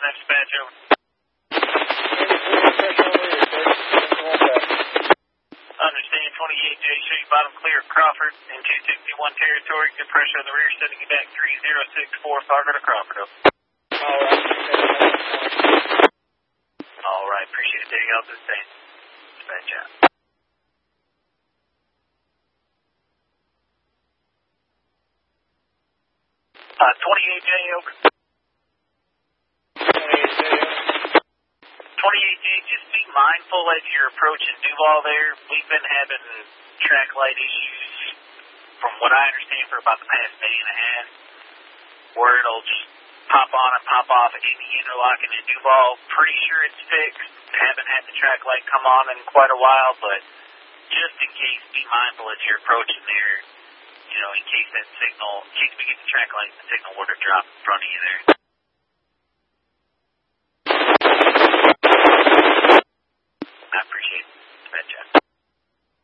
next dispatch over. Understand 28J, show you bottom clear of Crawford in 261 territory. Good pressure on the rear, sending you back 3064 Fargo to Crawford. All right, appreciate it. There you go, this day. Dispatch out. 28J, over. 28J, just be mindful as you're approaching Duval there. We've been having track light issues, from what I understand, for about the past day and a half, where it'll just pop on and pop off in the interlocking in Duval. Pretty sure it's fixed. Haven't had the track light come on in quite a while, but just in case, be mindful as you're approaching there, you know, in case that signal, in case we get the track light and the signal were to drop in front of you there.